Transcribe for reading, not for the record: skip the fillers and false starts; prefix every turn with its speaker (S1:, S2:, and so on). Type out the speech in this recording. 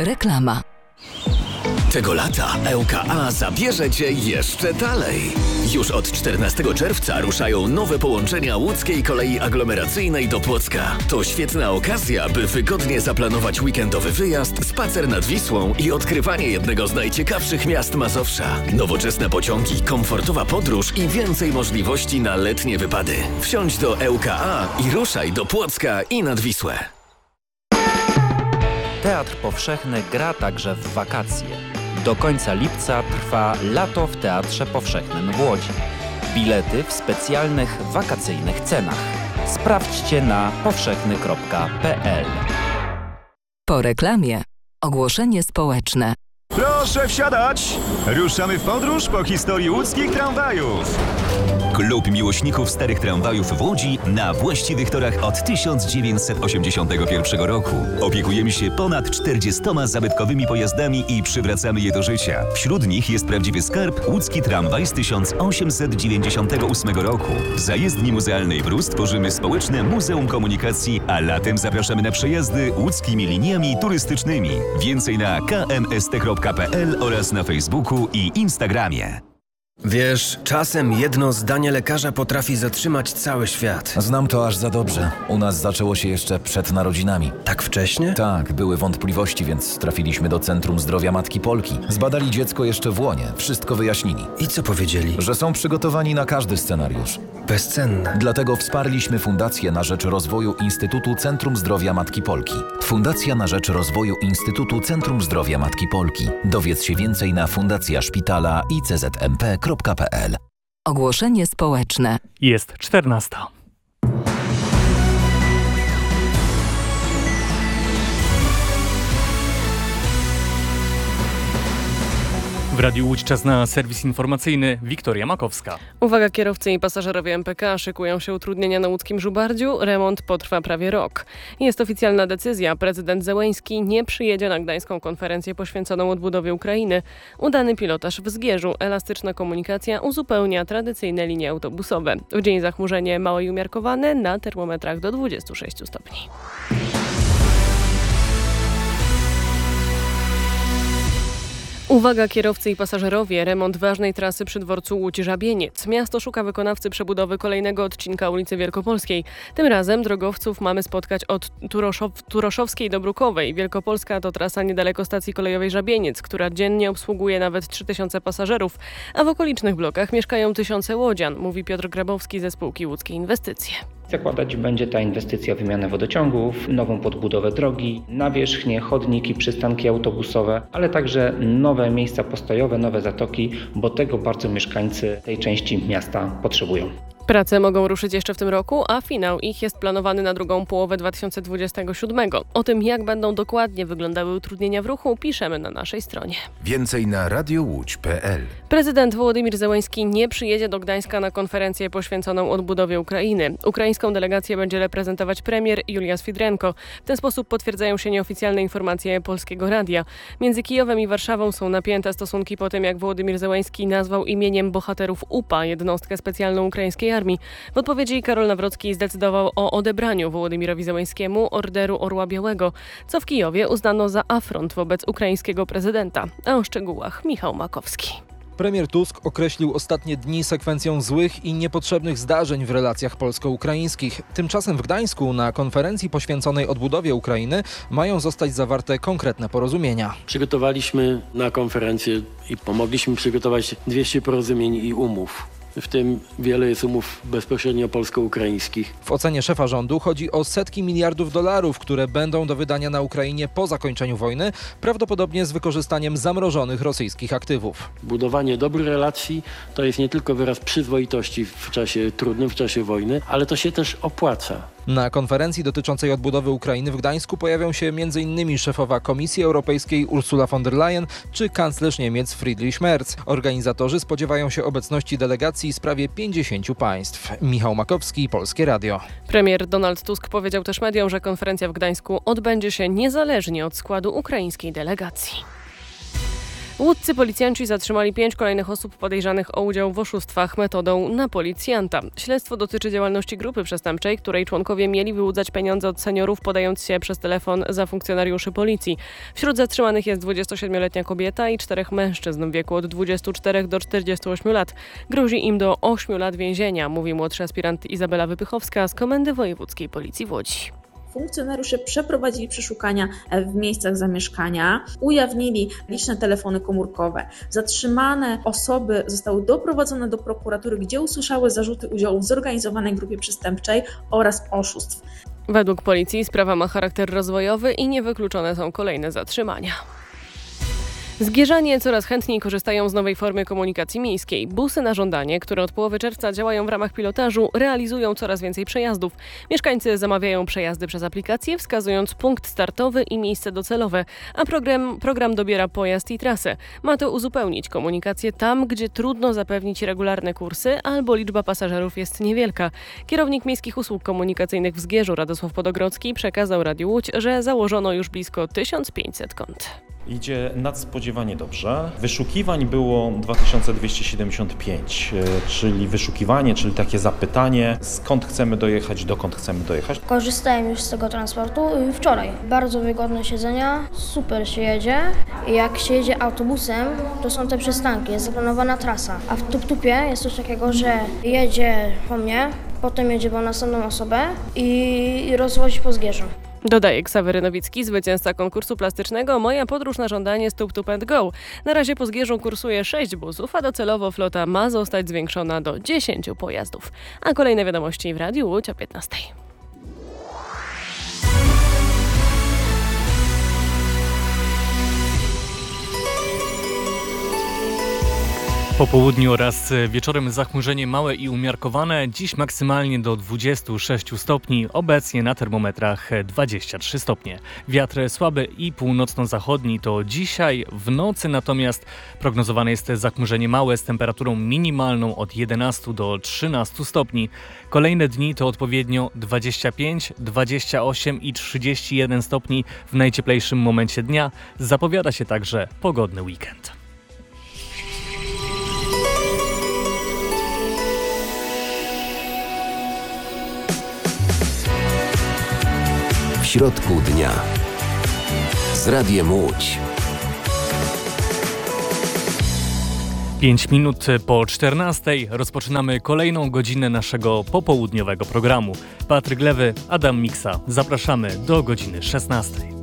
S1: Reklama.
S2: Tego lata ŁKA zabierze Cię jeszcze dalej. Już od 14 czerwca ruszają nowe połączenia łódzkiej kolei aglomeracyjnej do Płocka. To świetna okazja, by wygodnie zaplanować weekendowy wyjazd, spacer nad Wisłą i odkrywanie jednego z najciekawszych miast Mazowsza. Nowoczesne pociągi, komfortowa podróż i więcej możliwości na letnie wypady. Wsiądź do ŁKA i ruszaj do Płocka i nad Wisłę.
S3: Teatr Powszechny gra także w wakacje. Do końca lipca trwa Lato w Teatrze Powszechnym w Łodzi. Bilety w specjalnych wakacyjnych cenach. Sprawdźcie na powszechny.pl.
S1: Po reklamie ogłoszenie społeczne.
S4: Proszę wsiadać! Ruszamy w podróż po historii łódzkich tramwajów.
S5: Klub miłośników starych tramwajów w Łodzi na właściwych torach od 1981 roku. Opiekujemy się ponad 40 zabytkowymi pojazdami i przywracamy je do życia. Wśród nich jest prawdziwy skarb łódzki tramwaj z 1898 roku. W zajezdni muzealnej Brus tworzymy społeczne Muzeum Komunikacji, a latem zapraszamy na przejazdy łódzkimi liniami turystycznymi. Więcej na kmst.pl oraz na Facebooku i Instagramie.
S6: Wiesz, czasem jedno zdanie lekarza potrafi zatrzymać cały świat.
S7: Znam to aż za dobrze. U nas zaczęło się jeszcze przed narodzinami.
S6: Tak wcześnie?
S7: Tak, były wątpliwości, więc trafiliśmy do Centrum Zdrowia Matki Polki. Zbadali dziecko jeszcze w łonie, wszystko wyjaśnili.
S6: I co powiedzieli?
S7: Że są przygotowani na każdy scenariusz.
S6: Bezcenne.
S7: Dlatego wsparliśmy Fundację na rzecz rozwoju Instytutu Centrum Zdrowia Matki Polki. Fundacja na rzecz rozwoju Instytutu Centrum Zdrowia Matki Polki. Dowiedz się więcej na fundacjaszpitala iczmp.pl.
S1: Ogłoszenie społeczne.
S8: Jest 14. W Radiu Łódź czas na serwis informacyjny. Wiktoria Makowska.
S9: Uwaga, kierowcy i pasażerowie MPK, szykują się utrudnienia na łódzkim Żubardziu. Remont potrwa prawie rok. Jest oficjalna decyzja. Prezydent Zełenski nie przyjedzie na gdańską konferencję poświęconą odbudowie Ukrainy. Udany pilotaż w Zgierzu. Elastyczna komunikacja uzupełnia tradycyjne linie autobusowe. W dzień zachmurzenie małe i umiarkowane, na termometrach do 26 stopni. Uwaga, kierowcy i pasażerowie, remont ważnej trasy przy dworcu Łódź-Żabieniec. Miasto szuka wykonawcy przebudowy kolejnego odcinka ulicy Wielkopolskiej. Tym razem drogowców mamy spotkać od Turoszowskiej do Brukowej. Wielkopolska to trasa niedaleko stacji kolejowej Żabieniec, która dziennie obsługuje nawet 3000 pasażerów, a w okolicznych blokach mieszkają tysiące łodzian, mówi Piotr Grabowski ze spółki Łódzkie Inwestycje.
S10: Zakładać będzie ta inwestycja wymianę wodociągów, nową podbudowę drogi, nawierzchnie, chodniki, przystanki autobusowe, ale także nowe miejsca postojowe, nowe zatoki, bo tego bardzo mieszkańcy tej części miasta potrzebują.
S9: Prace mogą ruszyć jeszcze w tym roku, a finał ich jest planowany na drugą połowę 2027. O tym, jak będą dokładnie wyglądały utrudnienia w ruchu, piszemy na naszej stronie.
S11: Więcej na radiołódź.pl.
S9: Prezydent Wołodymyr Zełenski nie przyjedzie do Gdańska na konferencję poświęconą odbudowie Ukrainy. Ukraińską delegację będzie reprezentować premier Julia Swidrenko. W ten sposób potwierdzają się nieoficjalne informacje Polskiego Radia. Między Kijowem i Warszawą są napięte stosunki po tym, jak Wołodymyr Zełenski nazwał imieniem bohaterów UPA jednostkę specjalną ukraińskiej armii. W odpowiedzi Karol Nawrocki zdecydował o odebraniu Wołodymyrowi Zełenskiemu Orderu Orła Białego, co w Kijowie uznano za afront wobec ukraińskiego prezydenta. A o szczegółach Michał Makowski.
S12: Premier Tusk określił ostatnie dni sekwencją złych i niepotrzebnych zdarzeń w relacjach polsko-ukraińskich. Tymczasem w Gdańsku na konferencji poświęconej odbudowie Ukrainy mają zostać zawarte konkretne porozumienia.
S13: Przygotowaliśmy na konferencję i pomogliśmy przygotować 200 porozumień i umów. W tym wiele jest umów bezpośrednio polsko-ukraińskich.
S12: W ocenie szefa rządu chodzi o setki miliardów dolarów, które będą do wydania na Ukrainie po zakończeniu wojny, prawdopodobnie z wykorzystaniem zamrożonych rosyjskich aktywów.
S13: Budowanie dobrych relacji to jest nie tylko wyraz przyzwoitości w czasie trudnym, w czasie wojny, ale to się też opłaca.
S12: Na konferencji dotyczącej odbudowy Ukrainy w Gdańsku pojawią się m.in. szefowa Komisji Europejskiej Ursula von der Leyen czy kanclerz Niemiec Friedrich Merz. Organizatorzy spodziewają się obecności delegacji z prawie 50 państw. Michał Makowski, Polskie Radio.
S9: Premier Donald Tusk powiedział też mediom, że konferencja w Gdańsku odbędzie się niezależnie od składu ukraińskiej delegacji. Łódzcy policjanci zatrzymali 5 kolejnych osób podejrzanych o udział w oszustwach metodą na policjanta. Śledztwo dotyczy działalności grupy przestępczej, której członkowie mieli wyłudzać pieniądze od seniorów, podając się przez telefon za funkcjonariuszy policji. Wśród zatrzymanych jest 27-letnia kobieta i 4 mężczyzn w wieku od 24 do 48 lat. Grozi im do 8 lat więzienia, mówi młodszy aspirant Izabela Wypychowska z Komendy Wojewódzkiej Policji w Łodzi.
S14: Funkcjonariusze przeprowadzili przeszukania w miejscach zamieszkania, ujawnili liczne telefony komórkowe. Zatrzymane osoby zostały doprowadzone do prokuratury, gdzie usłyszały zarzuty udziału w zorganizowanej grupie przestępczej oraz oszustw.
S9: Według policji sprawa ma charakter rozwojowy i niewykluczone są kolejne zatrzymania. Zgierzanie coraz chętniej korzystają z nowej formy komunikacji miejskiej. Busy na żądanie, które od połowy czerwca działają w ramach pilotażu, realizują coraz więcej przejazdów. Mieszkańcy zamawiają przejazdy przez aplikację, wskazując punkt startowy i miejsce docelowe, a program dobiera pojazd i trasę. Ma to uzupełnić komunikację tam, gdzie trudno zapewnić regularne kursy albo liczba pasażerów jest niewielka. Kierownik Miejskich Usług Komunikacyjnych w Zgierzu Radosław Podogrodzki przekazał Radiu Łódź, że założono już blisko 1500 kont.
S15: Idzie nadspodziewanie dobrze. Wyszukiwań było 2275, czyli wyszukiwanie, czyli takie zapytanie, skąd chcemy dojechać, dokąd chcemy dojechać.
S16: Korzystałem już z tego transportu wczoraj. Bardzo wygodne siedzenia, super się jedzie. Jak się jedzie autobusem, to są te przystanki, jest zaplanowana trasa. A w tuk-tukie jest coś takiego, że jedzie po mnie, potem jedzie po następną osobę i rozwozi po Zgierzu.
S9: Dodaje Ksawery Nowicki, zwycięzca konkursu plastycznego Moja podróż na żądanie Stop Tup & Go. Na razie po Zgierzu kursuje 6 busów, a docelowo flota ma zostać zwiększona do 10 pojazdów. A kolejne wiadomości w Radiu Łódź o 15.
S8: Po południu oraz wieczorem zachmurzenie małe i umiarkowane, dziś maksymalnie do 26 stopni, obecnie na termometrach 23 stopnie. Wiatr słaby i północno-zachodni to dzisiaj, w nocy natomiast prognozowane jest zachmurzenie małe z temperaturą minimalną od 11 do 13 stopni. Kolejne dni to odpowiednio 25, 28 i 31 stopni w najcieplejszym momencie dnia. Zapowiada się także pogodny weekend.
S11: W środku dnia z Radiem Łódź.
S8: 5 minut po 14 rozpoczynamy kolejną godzinę naszego popołudniowego programu. Patryk Lewy, Adam Miksa. Zapraszamy do godziny 16.